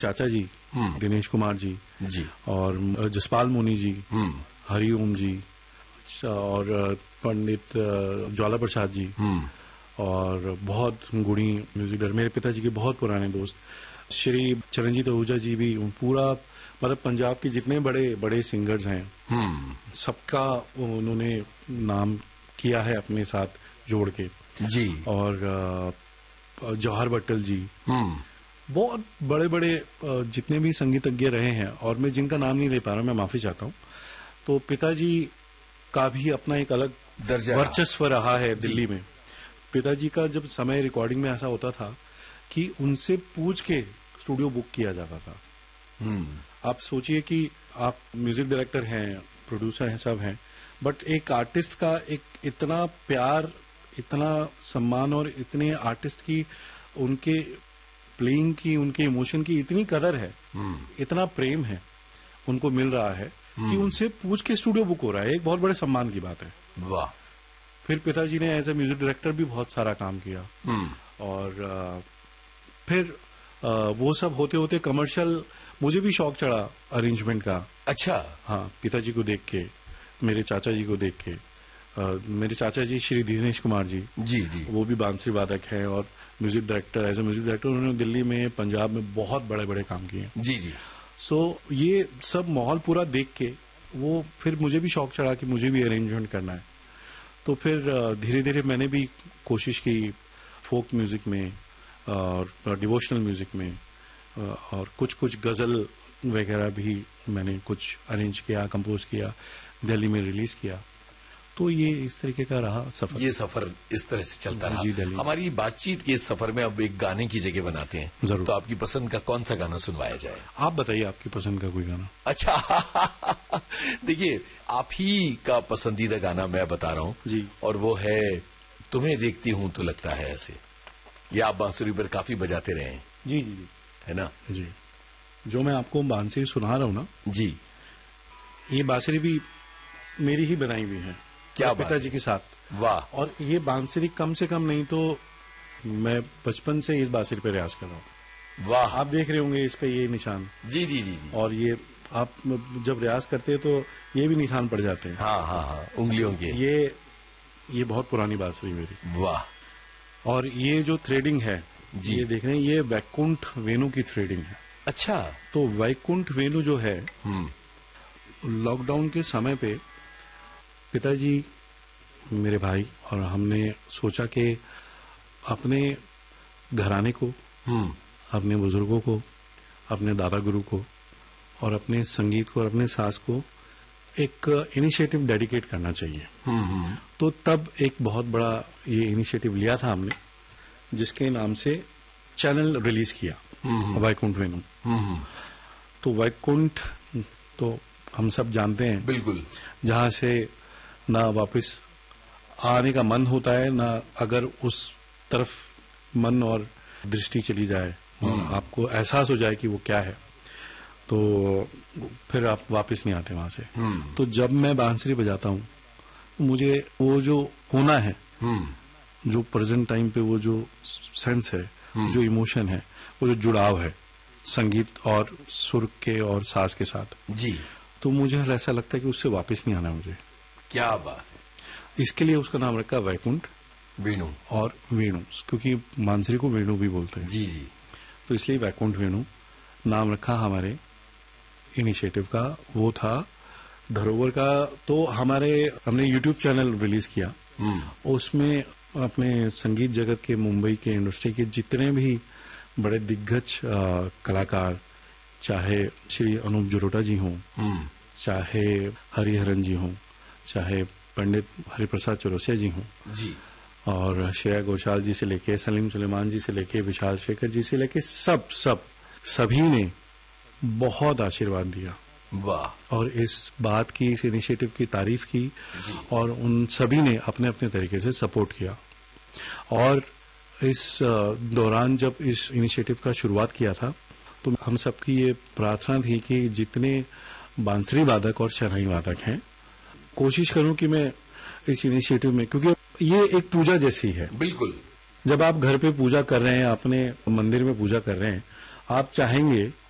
चाचा जी, दिनेश कुमार जी और जसपाल मुनि जी, हरिओम जी और पंडित ज्वाला प्रसाद जी और बहुत गुणी म्यूजिक डायरेक्टर, मेरे पिताजी के बहुत पुराने दोस्त श्री चरणजीत आहूजा जी भी, पूरा मतलब पंजाब के जितने बड़े बड़े सिंगर्स हैं सबका उन्होंने नाम किया है अपने साथ जोड़ के जी। और जवाहर भट्टल जी, बहुत बड़े बड़े जितने भी संगीतज्ञ रहे हैं, और मैं जिनका नाम नहीं ले पा रहा, मैं माफी चाहता हूँ। तो पिताजी का भी अपना एक अलग वर्चस्व रहा है दिल्ली में। पिताजी का जब समय रिकॉर्डिंग में ऐसा होता था कि उनसे पूछ के स्टूडियो बुक किया जाता था। आप सोचिए कि आप म्यूजिक डायरेक्टर हैं, प्रोड्यूसर हैं, सब हैं, बट एक आर्टिस्ट का एक इतना प्यार, इतना सम्मान और इतने आर्टिस्ट की उनके प्लेइंग की, उनके इमोशन की इतनी कदर है, इतना प्रेम है उनको मिल रहा है कि उनसे पूछ के स्टूडियो बुक हो रहा है। एक बहुत बड़े सम्मान की बात है। वाह। फिर पिताजी ने एज ए म्यूजिक डायरेक्टर भी बहुत सारा काम किया और फिर वो सब होते होते कमर्शियल मुझे भी शौक चढ़ा अरेंजमेंट का। अच्छा। हाँ, पिताजी को देख के, मेरे चाचा जी को देख के। मेरे चाचा जी श्री दिनेश कुमार जी जी, वो भी बांसुरी वादक हैं और music director, as a music director उन्होंने दिल्ली में, पंजाब में बहुत बड़े बड़े काम किए। जी जी। सो ये सब माहौल पूरा देख के वो फिर मुझे भी शौक चढ़ा कि मुझे भी अरेंजमेंट करना है। तो फिर धीरे धीरे मैंने भी कोशिश की फोक म्यूजिक में और डिवोशनल म्यूजिक में, और कुछ कुछ गजल वगैरह भी मैंने कुछ अरेंज किया, कंपोज किया, दिल्ली में रिलीज किया। तो ये इस तरीके का रहा सफर। ये सफर इस तरह से चलता रहा। जी, दिल्ली। हमारी बातचीत के इस सफर में अब एक गाने की जगह बनाते हैं। जरूर। तो आपकी पसंद का कौन सा गाना सुनवाया जाए? आप बताइए आपकी पसंद का कोई गाना। अच्छा देखिए, आप ही का पसंदीदा गाना मैं बता रहा हूँ जी, और वो है तुम्हें देखती हूँ तो लगता है ऐसे। ये आप बांसुरी पर काफी बजाते रहे हैं। जी जी जी, है ना? जी। जो मैं आपको बांसुरी सुना रहा हूँ ना जी, ये बांसुरी भी मेरी ही बनाई हुई है। क्या पिताजी के साथ। वाह। और ये बांसुरी कम से कम नहीं तो मैं बचपन से इस बांसुरी पे रियाज कर रहा हूँ। वाह। आप देख रहे होंगे इस पे ये निशान। जी जी जी जी। और ये आप जब रियाज करते हैं तो ये भी निशान पड़ जाते हैं। हाँ हाँ हाँ, उंगलियों के। ये बहुत पुरानी बांसुरी मेरी। वाह। और ये जो थ्रेडिंग है जी, ये देख रहे हैं, ये वैकुंठ वेणु की थ्रेडिंग है। अच्छा। तो वैकुंठ वेणु जो है, लॉकडाउन के समय पे पिताजी, मेरे भाई और हमने सोचा कि अपने घराने को, अपने बुजुर्गों को, अपने दादा गुरु को और अपने संगीत को और अपने सास को एक इनिशिएटिव डेडिकेट करना चाहिए। तो तब एक बहुत बड़ा ये इनिशिएटिव लिया था हमने, जिसके नाम से चैनल रिलीज किया, वैकुंठ वेणु। तो वैकुंठ तो हम सब जानते हैं, बिल्कुल, जहां से ना वापस आने का मन होता है, ना अगर उस तरफ मन और दृष्टि चली जाए और आपको एहसास हो जाए कि वो क्या है, तो फिर आप वापस नहीं आते वहां से। तो जब मैं बांसुरी बजाता हूँ, मुझे वो जो होना है, जो प्रेजेंट टाइम पे वो जो सेंस है, जो इमोशन है, वो जो जुड़ाव है संगीत और सुर के और साज के साथ जी, तो मुझे ऐसा लगता है कि उससे वापस नहीं आना मुझे। क्या बात है। इसके लिए उसका नाम रखा वैकुंठ वेणु और वेणु, क्योंकि बांसुरी को वेणु भी बोलते हैं। जी जी। तो इसलिए वैकुंठ वेणु नाम रखा हमारे इनिशिएटिव का। वो था धरोवर का। तो हमने यूट्यूब चैनल रिलीज किया, उसमें अपने संगीत जगत के, मुंबई के इंडस्ट्री के जितने भी बड़े दिग्गज कलाकार, चाहे श्री अनूप जलोटा जी हों, चाहे हरिहरन जी हों, चाहे पंडित हरिप्रसाद चौरसिया जी हों जी, और श्रेया घोषाल जी से लेके सलीम सुलेमान जी से लेके विशाल शेखर जी से लेके सभी ने बहुत आशीर्वाद दिया। वाह। और इस बात की, इस इनिशिएटिव की तारीफ की और उन सभी ने अपने अपने तरीके से सपोर्ट किया। और इस दौरान जब इस इनिशिएटिव का शुरुआत किया था, तो हम सबकी ये प्रार्थना थी कि जितने बांसुरी वादक और शहनाई वादक हैं, कोशिश करूं कि मैं इस इनिशिएटिव में, क्योंकि ये एक पूजा जैसी है। बिल्कुल। जब आप घर पे पूजा कर रहे हैं, अपने मंदिर में पूजा कर रहे हैं, आप चाहेंगे